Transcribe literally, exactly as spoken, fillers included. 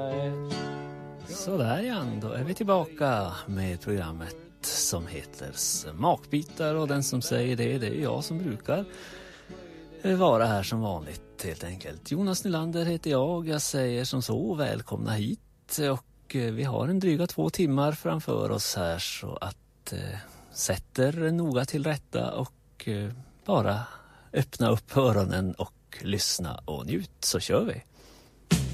Sådär Jan, då är vi tillbaka med programmet som heter Smakbitar, och den som säger det, det är jag som brukar vara här som vanligt helt enkelt. Jonas Nylander heter jag, jag säger som så välkomna hit, och vi har en dryga två timmar framför oss här, så att eh, sätter noga till rätta och eh, bara öppna upp öronen och lyssna och njut, så kör vi.